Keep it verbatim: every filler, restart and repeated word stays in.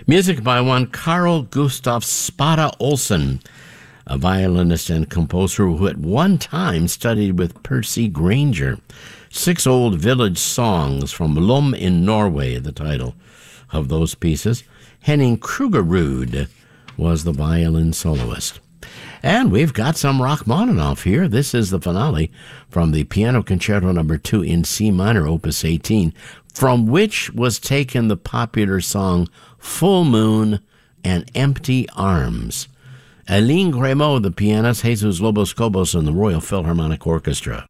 Music by one Carl Gustav Spada Olsen, a violinist and composer who at one time studied with Percy Grainger. Six Old Village Songs from Lom in Norway, the title of those pieces. Henning Krugerud was the violin soloist. And we've got some Rachmaninoff here. This is the finale from the Piano Concerto Number two in C minor, Opus eighteen, from which was taken the popular song Full Moon and Empty Arms. Aline Grimaud, the pianist, Jesus Lobos Cobos, and the Royal Philharmonic Orchestra.